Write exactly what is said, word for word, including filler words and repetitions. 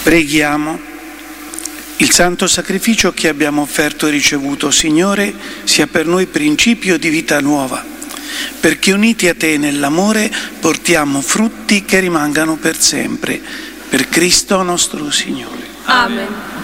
Preghiamo. Il santo sacrificio che abbiamo offerto e ricevuto, Signore, sia per noi principio di vita nuova, perché uniti a Te nell'amore portiamo frutti che rimangano per sempre. Per Cristo nostro Signore. Amen.